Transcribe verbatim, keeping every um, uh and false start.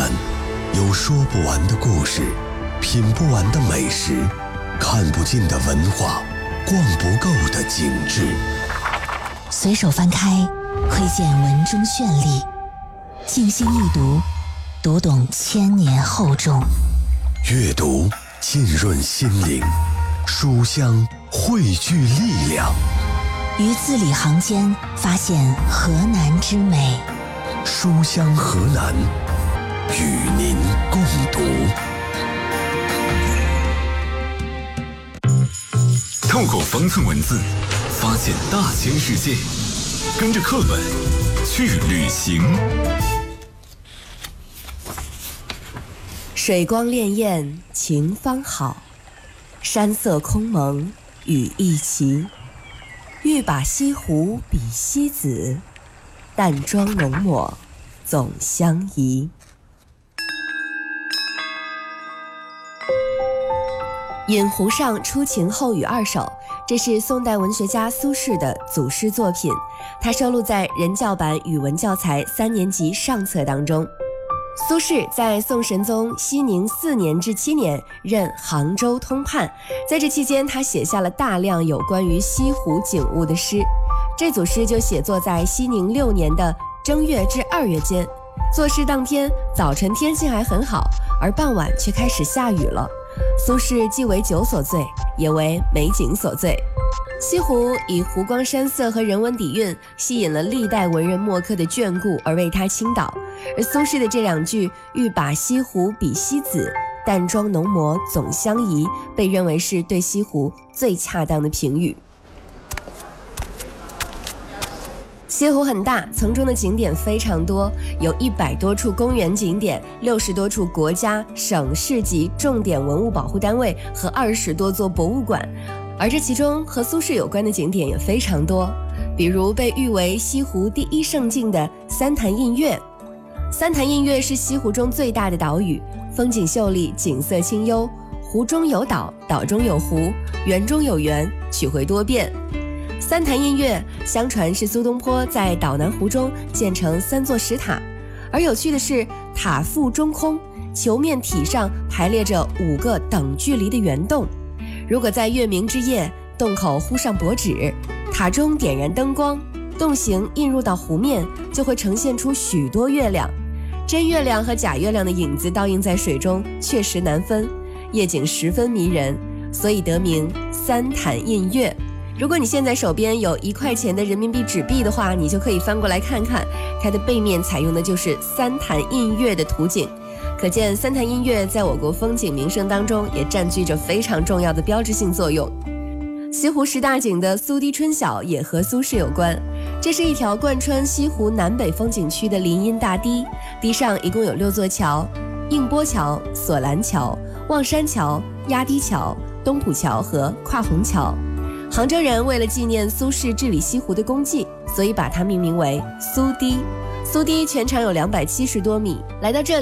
南，有说不完的故事，品不完的美食，看不尽的文化，逛不够的景致。 随手翻开，窥见文中绚丽；静心一读，读懂千年厚重。 阅读浸润心灵，书香汇聚力量。 于字里行间发现河南之美。 书香河南，与您共读。 透过方寸文字，发现大千世界，跟着课本去旅行。 水光潋滟晴方好，山色空蒙雨亦奇。欲把西湖比西子，淡妆浓抹总相宜。饮湖上初晴后雨二首，这是宋代文学家苏轼的祖诗作品，它收录在人教版语文教材三年级上册当中。苏轼在宋神宗熙宁四年至七年任杭州通判，在这期间他写下了大量有关于西湖景物的诗。这组诗就写作在熙宁六年的正月至二月间。作诗当天早晨天气还很好，而傍晚却开始下雨了。苏轼既为酒所醉，也为美景所醉。西湖以湖光山色和人文底蕴吸引了历代文人墨客的眷顾，而为他倾倒。而苏轼的这两句欲把西湖比西子，淡妆浓抹总相宜，被认为是对西湖最恰当的评语。西湖很大，层中的景点非常多，有一百多处公园景点，六十多处国家、省市级重点文物保护单位和二十多座博物馆。而这其中和苏轼有关的景点也非常多，比如被誉为西湖第一胜境的三潭印月。三潭印月是西湖中最大的岛屿，风景秀丽，景色清幽，湖中有岛，岛中有湖，园中有园，曲回多变。三潭印月相传是苏东坡在岛南湖中建成三座石塔，而有趣的是，塔腹中空，球面体上排列着五个等距离的圆洞。如果在月明之夜，洞口糊上薄纸，塔中点燃灯光，洞形映入到湖面，就会呈现出许多月亮。真月亮和假月亮的影子倒映在水中，确实难分，夜景十分迷人，所以得名三潭印月。如果你现在手边有一块钱的人民币纸币的话，你就可以翻过来看看，它的背面采用的就是三潭印月的图景。可见三潭印月在我国风景名胜当中也占据着非常重要的标志性作用。西湖十大景的苏堤春晓也和苏轼有关，这是一条贯穿西湖南北风景区的林荫大堤，堤上一共有六座桥：映波桥、索兰桥、望山桥、压堤桥、东浦桥和跨虹桥。杭州人为了纪念苏轼治理西湖的功绩，所以把它命名为苏堤。苏堤全长有两百七十多米，来到这里